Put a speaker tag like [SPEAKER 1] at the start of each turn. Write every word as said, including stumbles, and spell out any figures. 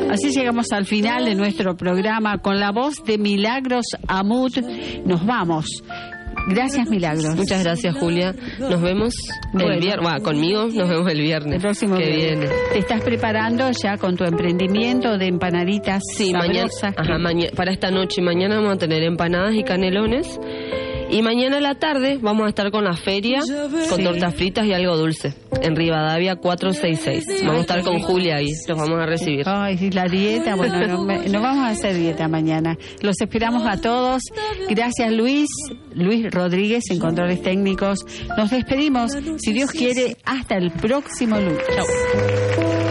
[SPEAKER 1] Así llegamos al final de nuestro programa con la voz de Milagros Amut. Nos vamos. Gracias, Milagros.
[SPEAKER 2] Muchas gracias, Julia. Nos vemos bueno. el viernes. Bueno, conmigo nos vemos el viernes.
[SPEAKER 1] El próximo
[SPEAKER 2] que
[SPEAKER 1] viernes.
[SPEAKER 2] viene.
[SPEAKER 1] ¿Te estás preparando ya con tu emprendimiento de empanaditas
[SPEAKER 2] sí, mañana, ajá, mañana, para esta noche. Mañana vamos a tener empanadas y canelones. Y mañana a la tarde vamos a estar con la feria, con sí. tortas fritas y algo dulce, en Rivadavia cuatrocientos sesenta y seis. Vamos a estar con Julia ahí, los vamos a recibir.
[SPEAKER 1] Ay, sí, la dieta, bueno, no, no vamos a hacer dieta mañana. Los esperamos a todos. Gracias, Luis, Luis Rodríguez en Controles Técnicos. Nos despedimos, si Dios quiere, hasta el próximo lunes. Chau.